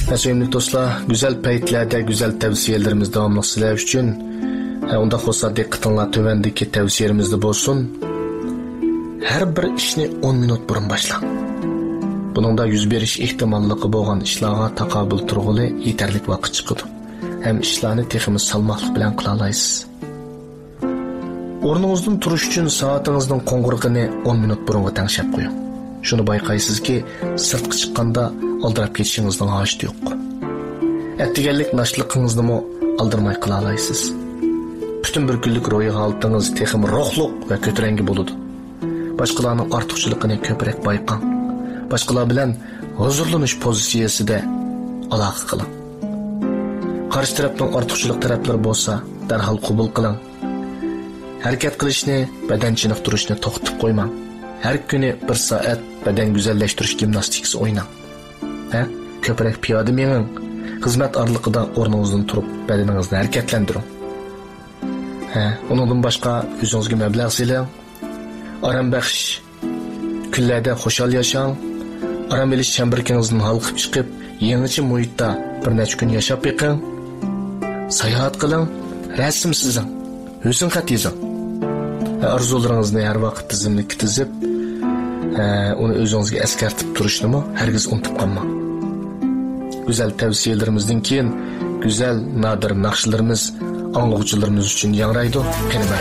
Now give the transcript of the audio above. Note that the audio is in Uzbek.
Sevimli dostlar, güzel paytlarda güzel tavsiyelerimiz devamlı sizler için. Onda olsa dikkatinizler tövendeki tavsiyelerimizde bolsun. Her bir işni 10 minut burun başlang. Bunun da yüz beriş ihtimallığı bolgan işlarga takabül turgulu yeterlik vaqt çıkıdı. Hem işlarni teximiz salmoqli bilan qila olasiz. O'rningizdan turish uchun soatingizning qo'ng'irog'ini 10 minut burunga tangshab qo'ying. Shuni bayqaysizki, sirtqa chiqqanda aldirab ketishingizning hojati yo'q. Attiganlik nashliqingizni mo aldirmay qila olasiz. Bütün bir kunlik ro'yi holatingiz texim ruhliq va ko'tarangi bo'ladi. Boshqalarning ortiqchiligini ko'proq bayqang. Boshqalar bilan huzurlanish pozitsiyasida aloqa qiling. Qarshi tarafning ortiqchilik taraflari bo'lsa, darhol qabul qiling. Harakat qilishni, badan chiniqtirishni to'xtatib qo'ymang. Har kuni 1 soat badan go'zallashtirish gimnastikasi o'ynang. Ko'proq piyoda mening xizmat orliqida o'rningizdan turib badaningizni harakatlantiring. Uningdan boshqa o'zingizga mablag' siling. Aram baxsh kunlarda xushal yashang. Aram elish chambarkingizdan halqib chiqib, yangicha muhitda bir necha kun yashab beqing. Sayohat qiling, rasm chizing, husn xat yozing. Arzularingizni har vaqt tizimli tizib, uni o'zingizga eskartib turishni hargiz unutib qolmang. Güzel tavsiyelerimizden keyin güzel nadir naqshlarimiz anglag'uvchilarimiz uchun yangraydi.